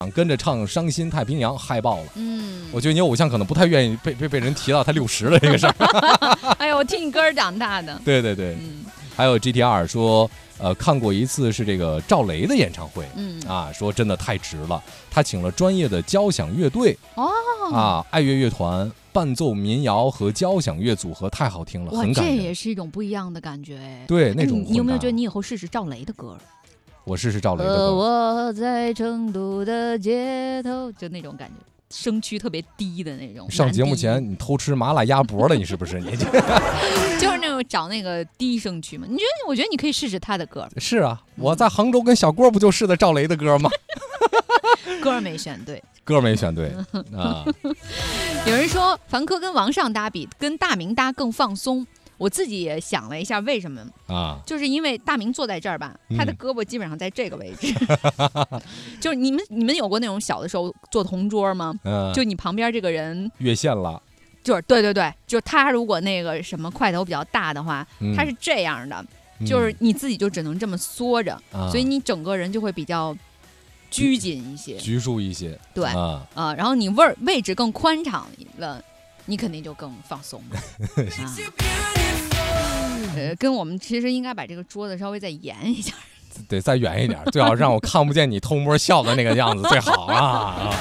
跟着唱《伤心太平洋》，嗨爆了。我觉得你偶像可能不太愿意被人提到他60了这个事儿。 哎呦，我听你歌儿长大的。 对对对，还有 GTR 说，看过一次是这个赵雷的演唱会，说真的太值了，他请了专业的交响乐队，爱乐乐团伴奏民谣和交响乐组合，太好听了，很感人。 这也是一种不一样的感觉哎。 对，那种你有没有觉得你以后试试赵雷的歌？ 我试试赵雷的歌。 我在成都的街头，就那种感觉，声区特别低的那种。 上节目前你偷吃麻辣鸭脖了，你是不是？你就是那种找那个低声区嘛。我觉得你可以试试他的歌。 是啊，我在杭州跟小郭不就试的赵雷的歌吗？ 歌没选对。 歌没选对啊。 有人说凡客跟王上搭比，跟大明搭更放松。我自己也想了一下，为什么啊？就是因为大明坐在这儿吧，他的胳膊基本上在这个位置。就是你们有过那种小的时候坐同桌吗？就你旁边这个人越线了。就是对，就是他如果那个什么块头比较大的话，他是这样的，就是你自己就只能这么缩着，所以你整个人就会比较拘谨一些， 拘束一些。 对然后你位置更宽敞了，你肯定就更放松了。跟我们其实应该把这个桌子稍微再延一下， 对，再远一点，最好让我看不见你偷摸笑的那个样子最好啊。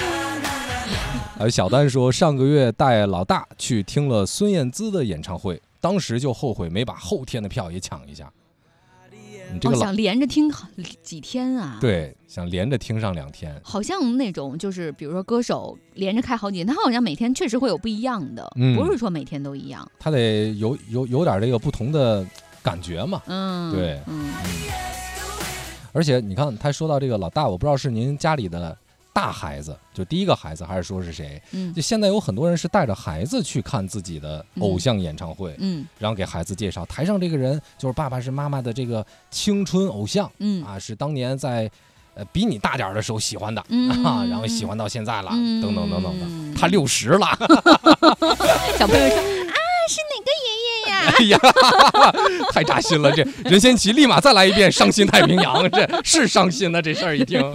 小丹说，上个月带老大去听了孙燕姿的演唱会，当时就后悔没把后天的票也抢一下。 想连着听几天啊？ 对，想连着听上2天。 好像那种就是比如说歌手连着开好几天，他好像每天确实会有不一样的，不是说每天都一样。 他得有点这个不同的感觉嘛。对，而且你看，他说到这个老大，我不知道是您家里的大孩子，就第一个孩子，还是说是谁？就现在有很多人是带着孩子去看自己的偶像演唱会，然后给孩子介绍台上这个人就是爸爸是妈妈的这个青春偶像，是当年在比你大点的时候喜欢的，然后喜欢到现在了，等等等等的。他60了， 小朋友说是哪个爷爷呀？ 哎呀，太扎心了！这任贤齐立马再来一遍《伤心太平洋》，这是伤心的这事儿一听。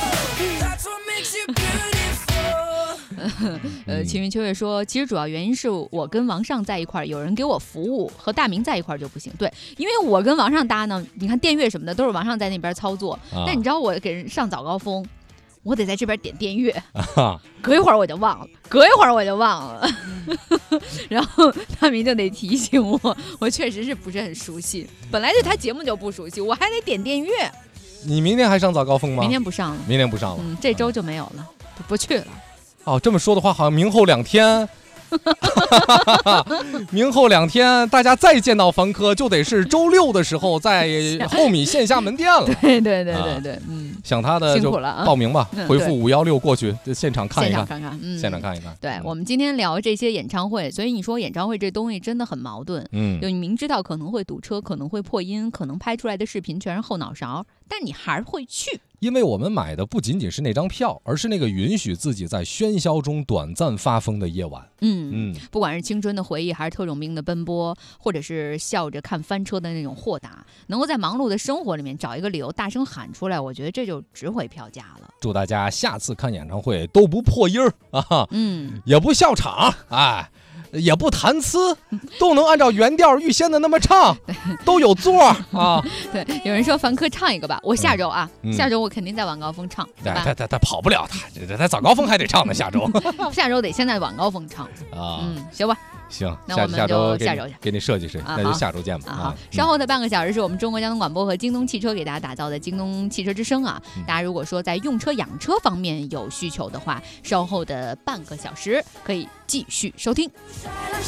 秦云秋月说，其实主要原因是我跟王上在一块儿，有人给我服务，和大明在一块儿就不行。对，因为我跟王上搭呢，你看电乐什么的都是王上在那边操作，但你知道我给人上早高峰，我得在这边点电乐，隔一会儿我就忘了，然后大明就得提醒我，我确实是不是很熟悉，本来对他节目就不熟悉，我还得点电乐。 你明天还上早高峰吗？ 明天不上了，这周就没有了，不去了。 这么说的话，好像明后2天，明后2天，大家再见到凡科就得是周6的时候，在后米线下门店了。 对， 想他的就报名吧，回复516过去，就现场看一看，现场看一看。 对，我们今天聊这些演唱会，所以你说演唱会这东西真的很矛盾。就你明知道可能会堵车，可能会破音，可能拍出来的视频全是后脑勺，但你还是会去。 因为我们买的不仅仅是那张票，而是那个允许自己在喧嚣中短暂发疯的夜晚。 不管是青春的回忆，还是特种兵的奔波，或者是笑着看翻车的那种豁达，能够在忙碌的生活里面找一个理由大声喊出来，我觉得这就值回票价了。 祝大家下次看演唱会都不破音儿也不笑场，也不弹词，都能按照原调预先的那么唱，都有座啊。 对，有人说凡科唱一个吧，我下周下周我肯定在晚高峰唱。 他跑不了，他早高峰还得唱呢，下周下周得先在晚高峰唱行吧。 行， 那我们就下周给你设计那就下周见吧。 稍后的半个小时是我们中国交通广播和京东汽车给大家打造的京东汽车之声大家如果说在用车养车方面有需求的话，稍后的半个小时可以继续收听。